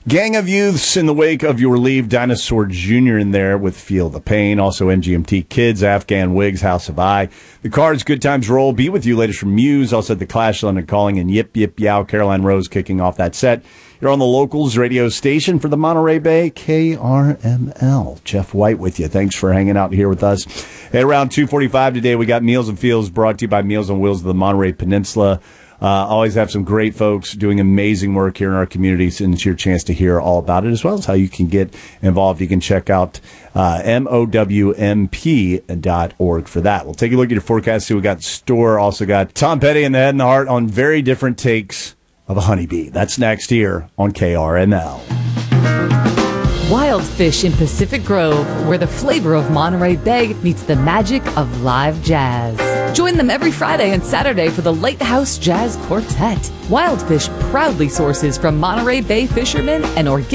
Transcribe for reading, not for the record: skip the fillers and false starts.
Gang of youths in the wake of your leave. Dinosaur Jr. in there with Feel the Pain. Also MGMT Kids, Afghan Wigs, House of I. The Cards, Good Times Roll. Be With You, latest from Muse. Also The Clash, London Calling, and Yip Yip Yow. Caroline Rose kicking off that set. You're on the Locals radio station for the Monterey Bay, KRML. Jeff White with you. Thanks for hanging out here with us. At around 2:45 today, we got Meals and Feels brought to you by Meals on Wheels of the Monterey Peninsula. Always have some great folks doing amazing work here in our communities, and it's your chance to hear all about it, as well as how you can get involved. You can check out MOWMP.org for that. We'll take a look at your forecast, see what we got in store. Also got Tom Petty and the Head and the Heart on very different takes of a honeybee. That's next here on KRML. Wild Fish in Pacific Grove, where the flavor of Monterey Bay meets the magic of live jazz. Join them every Friday and Saturday for the Lighthouse Jazz Quartet. Wild Fish proudly sources from Monterey Bay fishermen and organic